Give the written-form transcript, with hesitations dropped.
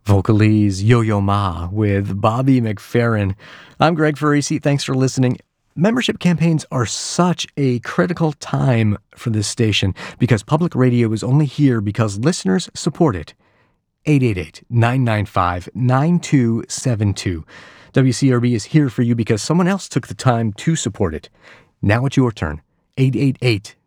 Vocalese Yo-Yo Ma with Bobby McFerrin. I'm Greg Farisi. Thanks for listening. Membership campaigns are such a critical time for this station because public radio is only here because listeners support it. 888-995-9272. WCRB is here for you because someone else took the time to support it. Now it's your turn. 888